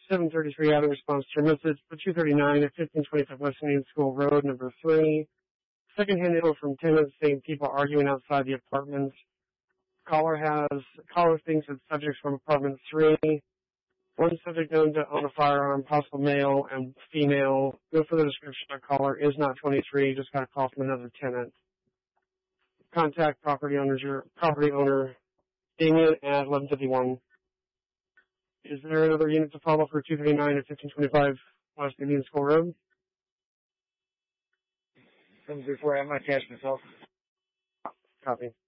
733 out of response to your message for 239 at 1525 West Indian School Road, number 3. Secondhand info from tenants saying people arguing outside the apartments. Caller thinks it's subjects from apartment 3. One subject known to own a firearm, possible male and female. No further description of caller is not 23, just got a call from another tenant. Contact property owner Damien at 1151. Is there another unit to follow for 239 at 1525 West Indian School Road? 734, I'm going to attach myself. Copy.